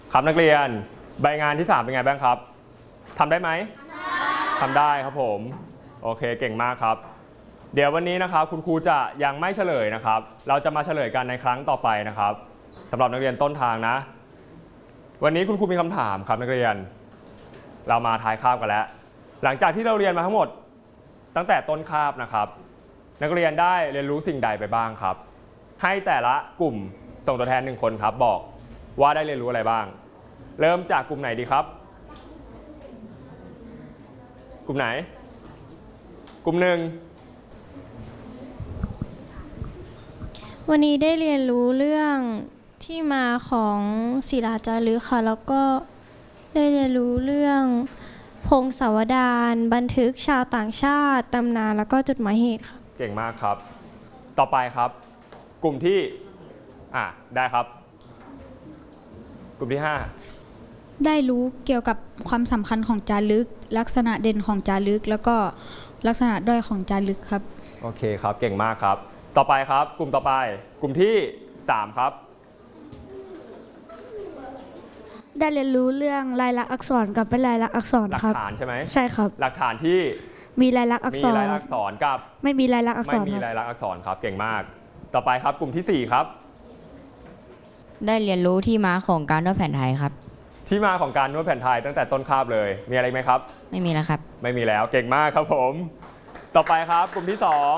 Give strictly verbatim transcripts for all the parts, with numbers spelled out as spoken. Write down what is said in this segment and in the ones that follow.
ครับนักเรียนใบงานที่สามเป็นไงบ้างครับทำได้ไหมทำได้ครับผมโอเคเก่งมากครับเดี๋ยววันนี้นะครับคุณครูจะยังไม่เฉลยนะครับเราจะมาเฉลยกันในครั้งต่อไปนะครับสำหรับนักเรียนต้นทางนะวันนี้คุณครูมีคำถามครับนักเรียนเรามาท้ายคาบกันแล้วหลังจากที่เราเรียนมาทั้งหมดตั้งแต่ต้นคาบนะครับนักเรียนได้เรียนรู้สิ่งใดไปบ้างครับให้แต่ละกลุ่มส่งตัวแทนหนึ่งคนครับบอกว่าได้เรียนรู้อะไรบ้างเริ่มจากกลุ่มไหนดีครับกลุ่มไหนกลุ่มหนึ่งวันนี้ได้เรียนรู้เรื่องที่มาของศิลาจารึกค่ะแล้วก็ได้เรียนรู้เรื่องพงศาวดารบันทึกชาวต่างชาติตำนานแล้วก็จดหมายเหตุค่ะเก่งมากครับต่อไปครับกลุ่มที่อ่ะได้ครับกลุ่มที่ห้าได้รู้เกี่ยวกับความสำคัญของจารึกลักษณะเด่นของจารึกแล้วก็ลักษณะด้อยของจารึกครับโอเคครับเก่งมากครับต่อไปครับกลุ่มต่อไปกลุ่มที่สามครับได้เรียนรู้เรื่องลายลักษณ์อักษรกับไม่ลายลักษณ์อักษรครับหลักฐานใช่ไหมใช่ครับหลักฐานที่มีลายลักษณ์อักษรมีลายลักษณ์อักษรกับไม่มีลายลักษณ์อักษรไม่มีลายลักษณ์อักษรครับเก่งมากต่อไปครับกลุ่มที่สี่ครับได้เรียนรู้ที่มาของการนวดแผนไทยครับที่มาของการนวดแผนไทยตั้งแต่ต้นคาบเลยมีอะไรไหมครับไม่มีแล้วครับไม่มีแล้วเก่งมากครับผมต่อไปครับกลุ่มที่สอง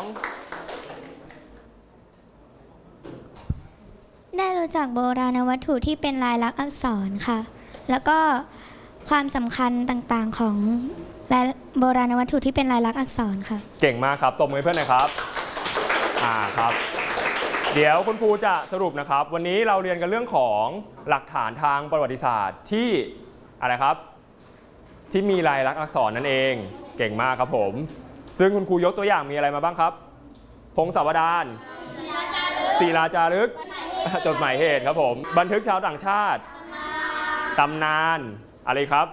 ได้รู้จักโบราณวัตถุที่เป็นลายลักษณ์อักษรค่ะแล้วก็ความสำคัญต่างๆของโบราณวัตถุที่เป็นลายลักษณ์อักษรค่ะเก่งมากครับตบมือเพื่อนหน่อยครับอ่าครับเดี๋ยวคุณครูจะสรุปนะครับวันนี้เราเรียนกันเรื่องของหลักฐานทางประวัติศาสตร์ที่อะไรครับที่มีลายลักษณ์อักษรนั่นเองเก่งมากครับผมซึ่งคุณครูยกตัวอย่างมีอะไรมาบ้างครับพงศาวดารศิลาจารึกจดหมายเหตุครับผมบันทึกชาวต่างชาติตำนานอะไรครับ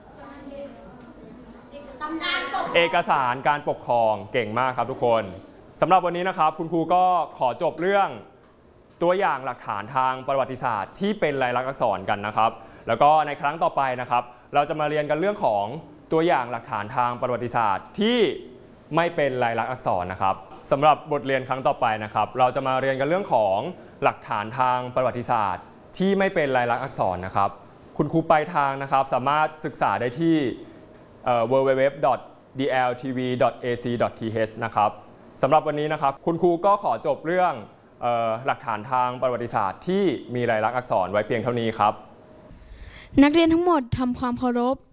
เอกสารการปกครองเก่งมากครับทุกคนสำหรับวันนี้นะครับคุณครูก็ขอจบเรื่องตัวอย่างหลักฐานทางประวัติศาสตร์ที่เป็นลายลักษณ์อักษรกันนะครับแล้วก็ในครั้งต่อไปนะครับเราจะมาเรียนกันเรื่องของตัวอย่างหลักฐานทางประวัติศาสตร์ที่ไม่เป็นลายลักษณ์อักษรนะครับสำหรับบทเรียนครั้งต่อไปนะครับเราจะมาเรียนกันเรื่องของหลักฐานทางประวัติศาสตร์ที่ไม่เป็นลายลักษณ์อักษรนะครับคุณครูปลายทางนะครับสามารถศึกษาได้ที่ ดับเบิลยู ดับเบิลยู ดับเบิลยู ดอท ดี แอล ที วี ดอท เอ ซี ดอท ที เอช นะครับสำหรับวันนี้นะครับคุณครูก็ขอจบเรื่องเอ่อหลักฐานทางประวัติศาสตร์ที่มีลายลักษณ์อักษรไว้เพียงเท่านี้ครับนักเรียนทั้งหมดทำความเคารพ